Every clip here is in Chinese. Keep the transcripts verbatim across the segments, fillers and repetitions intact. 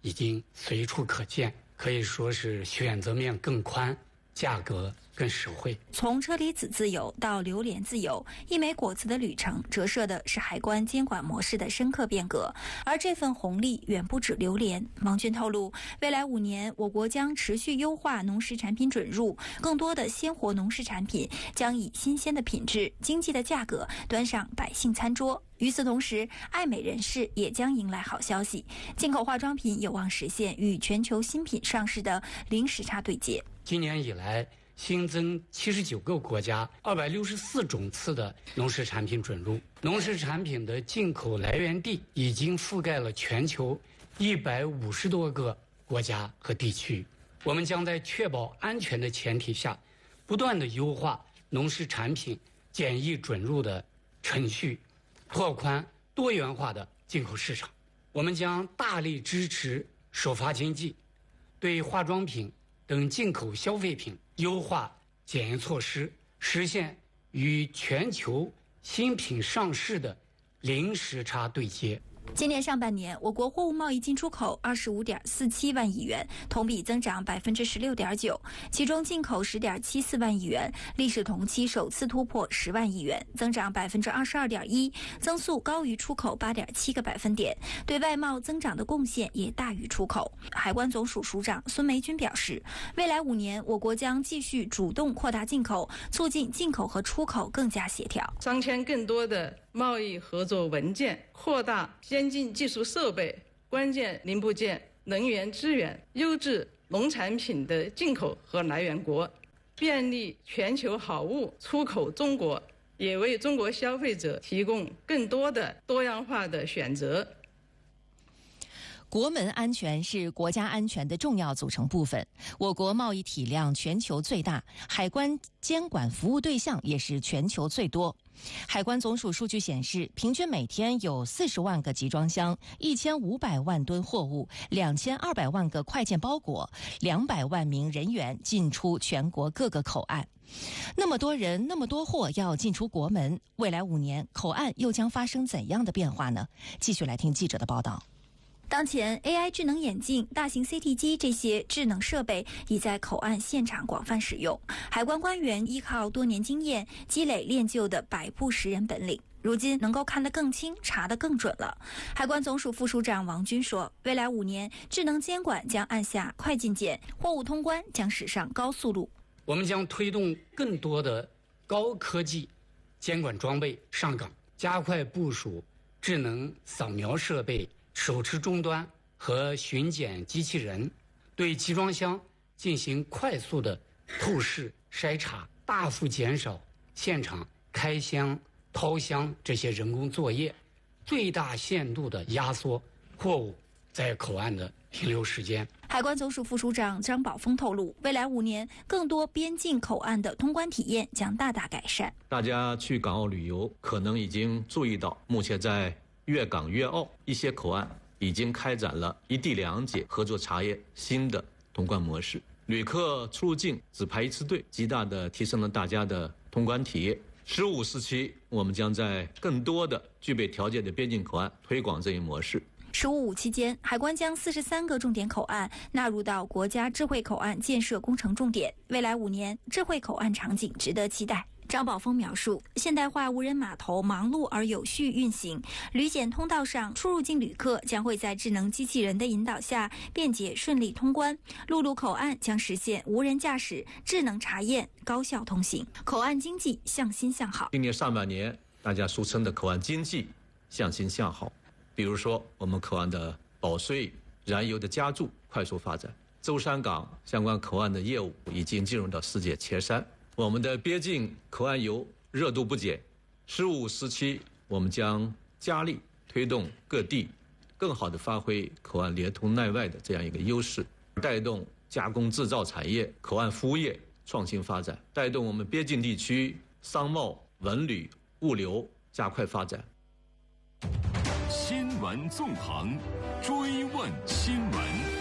已经随处可见，可以说是选择面更宽，价格更实惠。 从车厘子自由到榴莲自由，一枚果子的旅程折射的是海关监管模式的深刻变革，而这份红利远不止榴莲。王军透露，未来五年我国将持续优化农食产品准入，更多的鲜活农食产品将以新鲜的品质、经济的价格端上百姓餐桌。与此同时，爱美人士也将迎来好消息，进口化妆品有望实现与全球新品上市的零时差对接。 今年以来新增七十九个国家二百六十四种次的农食产品准入，农食产品的进口来源地已经覆盖了全球一百五十多个国家和地区。我们将在确保安全的前提下，不断地优化农食产品检疫准入的程序，拓宽多元化的进口市场。我们将大力支持首发经济，对化妆品等进口消费品优化检验措施，实现与全球新品上市的零时差对接。 今年上半年，我国货物贸易进出口二十五点四七万亿元，同比增长百分之十六点九，其中进口十点七四万亿元，历史同期首次突破十万亿元，增长百分之二十二点一，增速高于出口八点七个百分点，对外贸增长的贡献也大于出口。海关总署署长孙梅军表示，未来五年，我国将继续主动扩大进口，促进进口和出口更加协调， 商签更多的贸易合作文件，扩大先进技术设备、关键零部件、能源资源、优质农产品的进口和来源国，便利全球好物出口中国，也为中国消费者提供更多的多样化的选择。 国门安全是国家安全的重要组成部分。我国贸易体量全球最大，海关监管服务对象也是全球最多。海关总署数据显示，平均每天有四十万个集装箱、一千五百万吨货物、两千二百万个快件包裹、两百万名人员进出全国各个口岸。那么多人，那么多货要进出国门，未来五年口岸又将发生怎样的变化呢？继续来听记者的报道。 当前 A I 智能眼镜、大型 C T 机这些智能设备已在口岸现场广泛使用，海关官员依靠多年经验积累练就的百步识人本领，如今能够看得更清，查得更准了。海关总署副署长王军说，未来五年智能监管将按下快进键，货物通关将驶上高速路。 我们将推动更多的高科技监管装备上岗，加快部署智能扫描设备、手持终端和巡检机器人，对集装箱进行快速的透视筛查，大幅减少现场开箱、掏箱这些人工作业，最大限度地压缩货物在口岸的停留时间。 海关总署副署长张宝峰透露，未来五年，更多边境口岸的通关体验将大大改善。 大家去港澳旅游，可能已经注意到，目前在粤港粤澳一些口岸已经开展了一地两检合作查验新的通关模式，旅客出入境只排一次队，极大的提升了大家的通关体验。十五时期，我们将在更多的具备条件的边境口岸推广这一模式。 十五五期间，海关将四十三个重点口岸纳入到国家智慧口岸建设工程重点，未来五年智慧口岸场景值得期待。张宝峰描述，现代化无人码头忙碌而有序运行，旅检通道上出入境旅客将会在智能机器人的引导下便捷顺利通关，陆路口岸将实现无人驾驶、智能查验、高效通行，口岸经济向新向好。 今年上半年，大家俗称的口岸经济向新向好，比如说我们口岸的保税、燃油的加注快速发展，舟山港相关口岸的业务已经进入到世界前三。我们的边境口岸游热度不减，十五时期我们将加力推动各地更好地发挥口岸连通内外的这样一个优势，带动加工制造产业、口岸服务业创新发展，带动我们边境地区商贸、文旅、物流加快发展。 新闻纵横，追问新闻。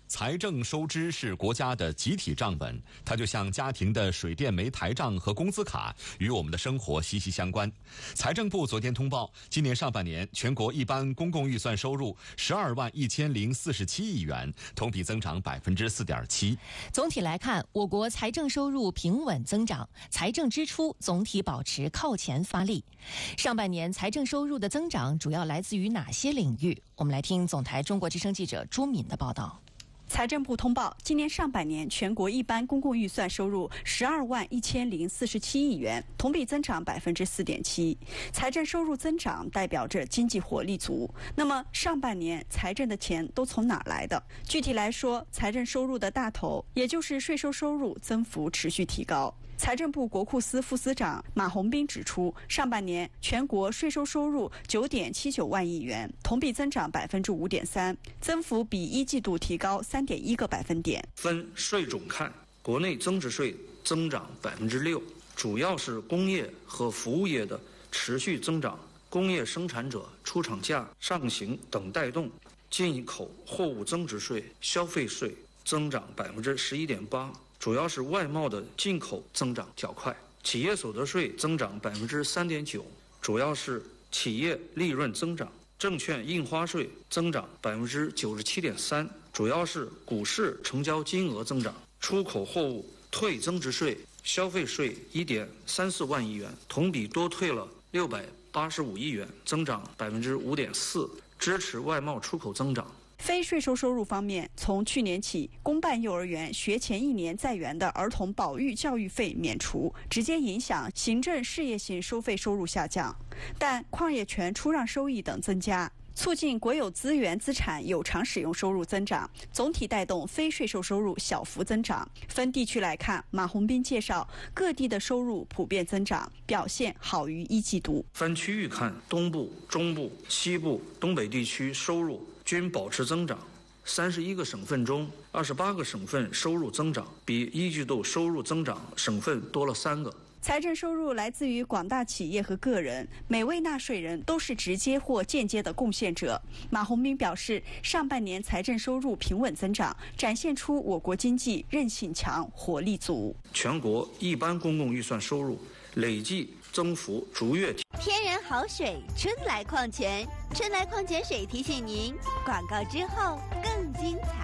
财政收支是国家的集体账本，它就像家庭的水电煤台账和工资卡，与我们的生活息息相关。财政部昨天通报，今年上半年全国一般公共预算收入十二万一千零四十七亿元，同比增长百分之四点七。 总体来看，我国财政收入平稳增长，财政支出总体保持靠前发力。上半年财政收入的增长主要来自于哪些领域？我们来听总台中国之声记者朱敏的报道。 财政部通报，今年上半年全国一般公共预算收入十二万一千零四十七亿元，同比增长百分之四点七。财政收入增长代表着经济活力足。那么上半年财政的钱都从哪儿来的？具体来说，财政收入的大头，也就是税收收入增幅持续提高。财政部国库司副司长马红斌指出，上半年全国税收收入九点七九万亿元，同比增长百分之五点三，增幅比一季度提高三点一个百分点。 分税种看，国内增值税增长百分之六，主要是工业和服务业的持续增长，工业生产者出厂价上行等带动。进口货物增值税、消费税增长百分之十一点八。主要是外贸的进口增长较快，企业所得税增长百分之三点九，主要是企业利润增长；证券印花税增长百分之九十七点三，主要是股市成交金额增长；出口货物退增值税、消费税一点三四万亿元，同比多退了六百八十五亿元，增长百分之五点四，支持外贸出口增长。 非税收收入方面，从去年起，公办幼儿园学前一年在园的儿童保育教育费免除，直接影响行政事业性收费收入下降，但矿业权出让收益等增加，促进国有资源资产有偿使用收入增长，总体带动非税收收入小幅增长。分地区来看，马红斌介绍，各地的收入普遍增长，表现好于一季度。 分区域看，东部、中部、西部、东北地区收入均保持增长，三十一个省份中，二十八个省份收入增长，比一季度收入增长省份多了三个。 财政收入来自于广大企业和个人，每位纳税人都是直接或间接的贡献者。马红斌表示，上半年财政收入平稳增长，展现出我国经济韧性强、活力足。 全国一般公共预算收入累计增幅逐月。 天然好水，春来矿泉，春来矿泉水提醒您，广告之后更精彩。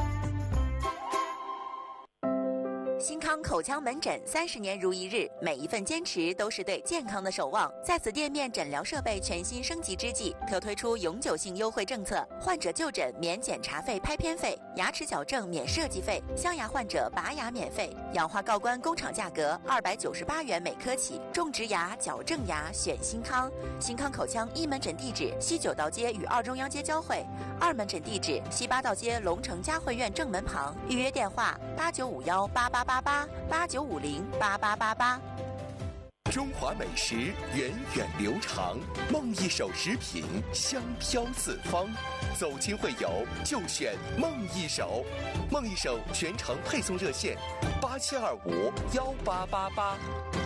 新康口腔门诊三十年如一日，每一份坚持都是对健康的守望。在此店面诊疗设备全新升级之际，特推出永久性优惠政策：患者就诊免检查费、拍片费；牙齿矫正免设计费；镶牙患者拔牙免费；氧化锆关工厂价格二百九十八元每颗起。种植牙、矫正牙选新康。新康口腔一门诊地址：西九道街与二中央街交汇；二门诊地址：西八道街龙城嘉汇苑正门旁。预约电话：八九五幺八八八八八九五零八八八八。 中华美食源远流长，梦一手食品香飘四方。走亲会友就选梦一手，梦一手全程配送热线：八七二五幺八八八。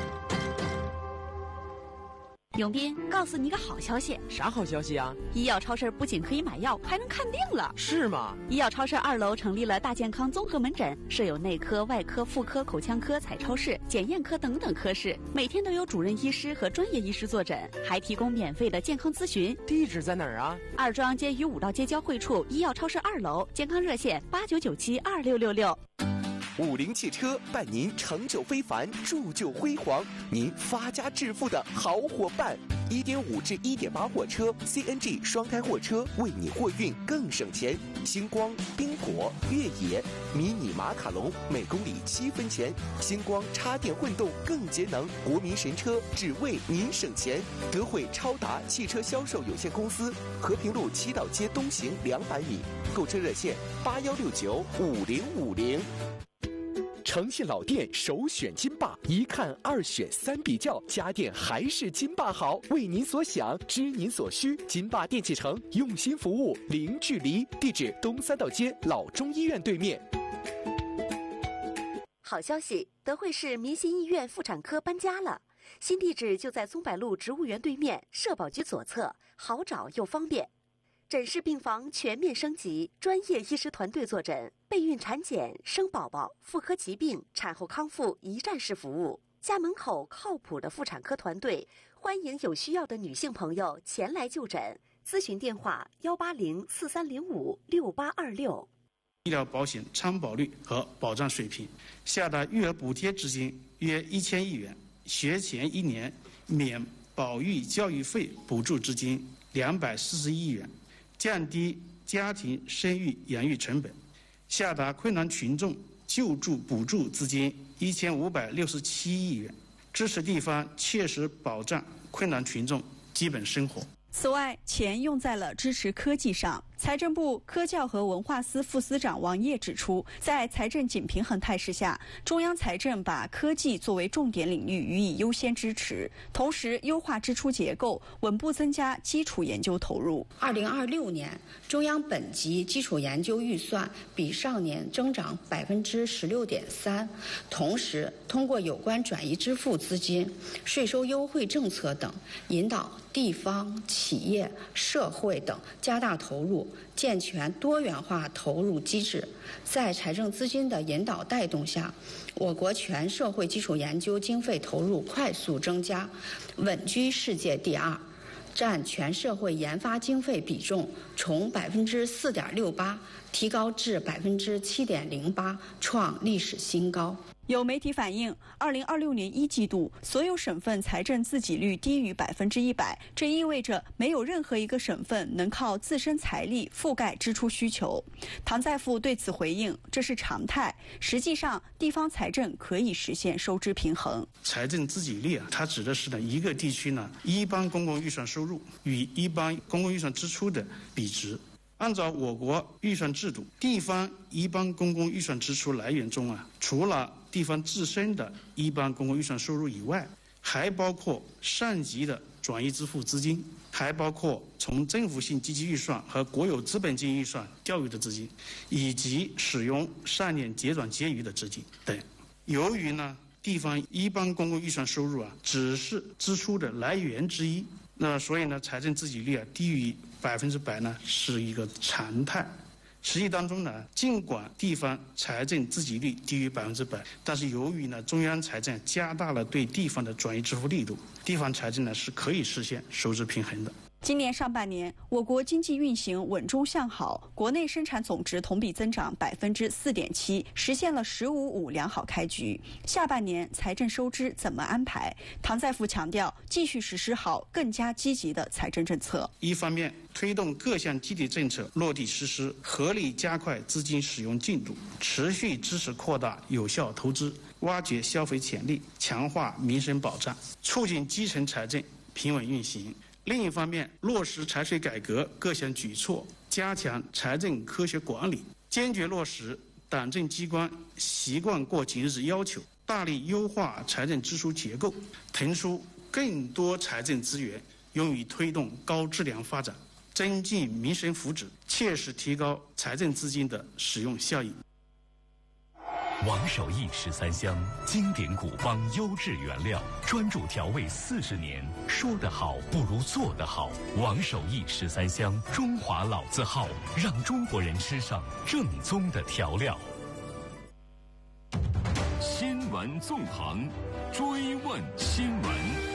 永斌，告诉你个好消息。 啥好消息啊？ 医药超市不仅可以买药，还能看病了。 是吗？ 医药超市二楼成立了大健康综合门诊，设有内科、外科、妇科、口腔科、彩超室、检验科等等科室，每天都有主任医师和专业医师坐诊，还提供免费的健康咨询。 地址在哪儿啊？ 二庄街与五道街交汇处，医药超市二楼，健康热线八九九七二六六六。 五菱汽车伴您成就非凡，铸就辉煌，您发家致富的好伙伴。一点五至一点八货车 C N G 双胎货车，为你货运更省钱。星光、冰果、越野、迷你马卡龙每公里七分钱。星光插电混动更节能，国民神车只为您省钱。德惠超达汽车销售有限公司，和平路七道街东行两百米。购车热线八幺六九五零五零。诚信老店首选金霸，一看二选三比较，家电还是金霸好。为您所想，知您所需，金霸电器城用心服务，零距离。地址：东三道街老中医院对面。 好消息，德惠市民心医院妇产科搬家了，新地址就在松柏路植物园对面，社保局左侧，好找又方便。 诊室病房全面升级，专业医师团队坐诊，备孕产检、生宝宝、妇科疾病、产后康复一站式服务。家门口靠谱的妇产科团队，欢迎有需要的女性朋友前来就诊。咨询电话：幺八零四三零五六八二六。 医疗保险参保率和保障水平，下达育儿补贴资金约一千亿元，学前一年免保育教育费补助资金两百四十亿元，降低家庭生育养育成本，下达困难群众救助补助资金一千五百六十七亿元，支持地方切实保障困难群众基本生活。 此外，钱用在了支持科技上。财政部科教和文化司副司长王烨指出，在财政紧平衡态势下，中央财政把科技作为重点领域予以优先支持，同时优化支出结构，稳步增加基础研究投入。 二零二六年，中央本级基础研究预算比上年增长百分之十六点三，同时通过有关转移支付资金、税收优惠政策等，引导地方、企业、社会等加大投入，健全多元化投入机制。在财政资金的引导带动下，我国全社会基础研究经费投入快速增加，稳居世界第二，占全社会研发经费比重从百分之四点六八提高至百分之七点零八，创历史新高。 有媒体反映，二零二六年一季度所有省份财政自给率低于百分之一百，这意味着没有任何一个省份能靠自身财力覆盖支出需求。唐在富对此回应，这是常态，实际上地方财政可以实现收支平衡。 财政自给率啊，它指的是呢一个地区呢一般公共预算收入与一般公共预算支出的比值。按照我国预算制度，地方一般公共预算支出来源中啊，除了地方自身的一般公共预算收入以外，还包括上级的转移支付资金，还包括从政府性积极预算和国有资本金预算调用的资金，以及使用上年结转结余的资金等。由于呢，地方一般公共预算收入啊，只是支出的来源之一，那所以呢，财政自给率啊低于百分之百呢是一个常态。实际当中呢，尽管地方财政自给率低于百分之百，但是由于呢中央财政加大了对地方的转移支付力度，地方财政呢是可以实现收支平衡的。 今年上半年，我国经济运行稳中向好，国内生产总值同比增长百分之四点七，实现了“十五五”良好开局。下半年财政收支怎么安排？唐在富强调，继续实施好更加积极的财政政策。 一方面，推动各项基地政策落地实施，合理加快资金使用进度，持续支持扩大有效投资，挖掘消费潜力，强化民生保障，促进基层财政平稳运行。另一方面，落实财税改革各项举措，加强财政科学管理，坚决落实党政机关习惯过节日要求，大力优化财政支出结构，腾出更多财政资源用于推动高质量发展，增进民生福祉，切实提高财政资金的使用效益。 王守义十三香，经典古方优质原料，专注调味四十年。说得好不如做得好。王守义十三香，中华老字号，让中国人吃上正宗的调料。 新闻纵横，追问新闻。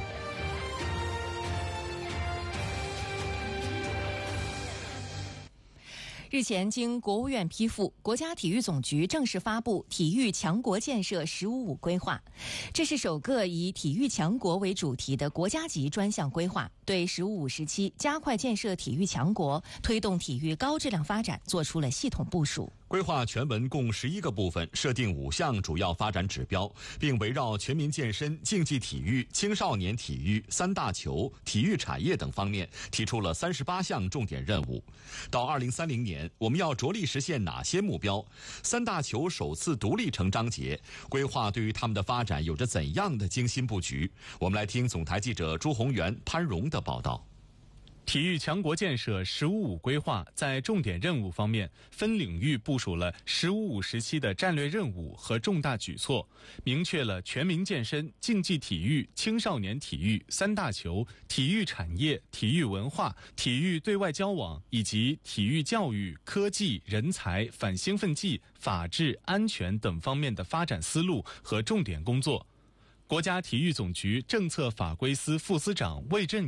日前，经国务院批复，国家体育总局正式发布体育强国建设“十五五”规划。这是首个以体育强国为主题的国家级专项规划，对“十五五”时期加快建设体育强国、推动体育高质量发展做出了系统部署。 规划全文共十一个部分，设定五项主要发展指标，并围绕全民健身、竞技体育、青少年体育、三大球、体育产业等方面提出了三十八项重点任务。到二零三零年，我们要着力实现哪些目标？三大球首次独立成章节，规划对于他们的发展有着怎样的精心布局？我们来听总台记者朱宏元、潘荣的报道。 体育强国建设“十五五”规划在重点任务方面分领域部署了“十五五”时期的战略任务和重大举措，明确了全民健身、竞技体育、青少年体育、三大球、体育产业、体育文化、体育对外交往以及体育教育、科技、人才、反兴奋剂、法治、安全等方面的发展思路和重点工作。国家体育总局政策法规司副司长魏振